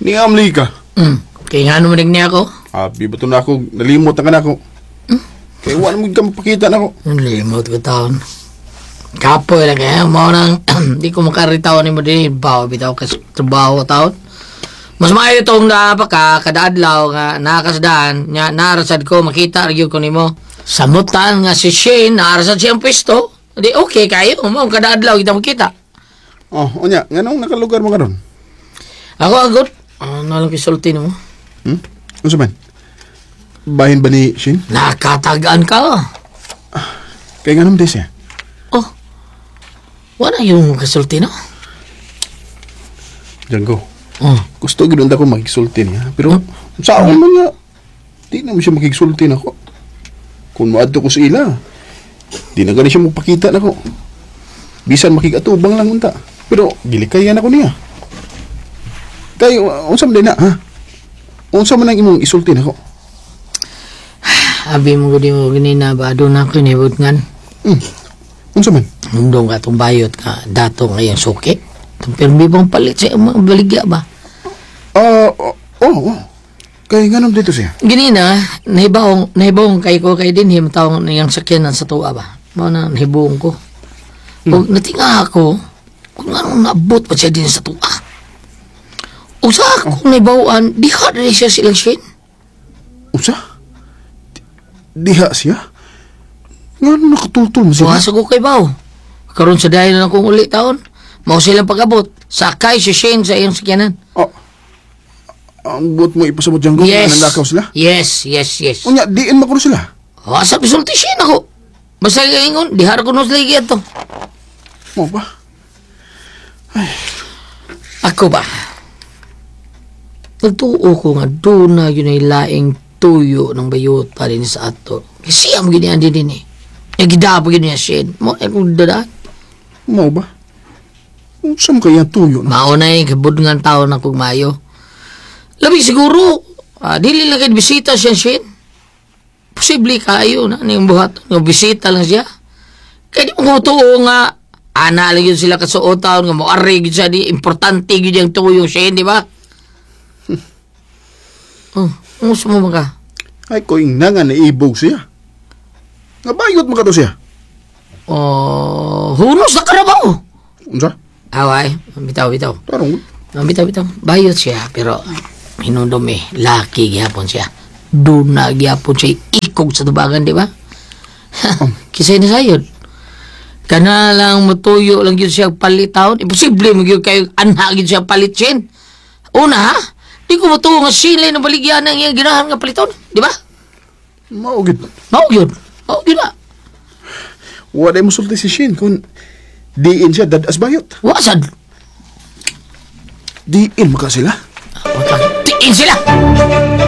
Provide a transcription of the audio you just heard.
Ni amli ka. Kaya nga naman niya ako. Abi ba ito na ako, nalimot na ka na ako. Kaya wala mo ka mapakita na ako. Ang limot ko taon. Kapoy lang kaya, mau nang, di ko makaritaw ni mo din, bawa bitaw kasi trabaho taon. Mas maayo itong kada adlaw nga nakasdaan, naarasad ko, makita, argue ko ni mo. Samutan nga si Shane, naarasad siyang pwesto. Di okay kayo, mau kada adlaw kita makita. Oh, onya, nganong nakalugar mo karon? Ako agot, nalang kisulti mo. Ano man? Bahin ba ni Shane? Nakatagaan ka. Kaya nga naman din siya. Oh, wala yung kisulti no? Django, Oh. gusto ginunda ko magigsulti niya. Pero sa ako man nga, di naman siya magigsulti na ako. Kung maadto ko sa ila, di na gani siya magpakita na ko. Bisan makigatubang lang unta. Pero gilikayan ako niya. Kayo, unsa man din na, ha? Unsa man ang imong isulti na ko? Abi mo gudi mo ganina ba doon ako nibot ngan. Unsa man? Nung ka itong bayot ka, dato ngayong suki. Itong pirmi bang palit sa mga baligya ba? Oo. Kaya nga naman dito siya. Ganina, nahibawong kay ko kay din him taong niyang sakyanan sa tuwa ba? Mao na nahibawong ko. O natinga ako, kung anong naabot pa siya din sa tuwa. O sa akong nahibawaan, di ka rin siya silang Shane. Unsa? Diha siya? Nga nung nakatultul mo siya? Buhasa ko kay Bao. Karon sa dahil na akong uli taon, mao silang pag-abot. Sakay si Shane sa iyong sakyanan. Ang buot mo ipasamot dyan ko, Yes. nanakaw sila? Yes. Unya, diin mo ko sila. Asa bisulti Shane ako. Basta ingon, dihar ko nung lagi ito. Mo ba? Ako ba? Nagtuo ko nga doon na yun ay laing tuyo ng bayot pa rin sa ato. Kasi ang ganyan din eh. Nagidabo ganyan Shane. Mo ay kung dadaan. Mo ba? Saan kaya tuyo na? Maunay, kabud nga tao na kung mayo. Labi siguro, dili lang kayo bisita siya, Shane. Posible kayo na yung buhat. Yung bisita lang siya. Kaya di mo tuo nga, ana lang yun sila kasuotan, nga mo arig siya, di importante yun yung tuyo, Shane, di ba? Gusto mo ba ka? Ay, ko nga naibog siya. Nabayot mo ka to siya. Hunos na karabaw. Unsa? Away, bitaw. Tarong. Bitaw. Bayot siya, pero hinundom laki gihapon siya. Doon na gihapon siya ikog sa tubagan, di ba? Kisay na sayod. Kana lang matuyo lang yun siya palit taon. Imposible mo yun kayo anha yun siya palit siya. Una, di ko matuyo nga sila na baligyan ng iyang ginahan nga paliton, di ba? Maugit. Mao yun na. Wala mo sulti si Shin kung diin siya dadas bayot. Wasad. Diin mo ka sila? Tiin sila.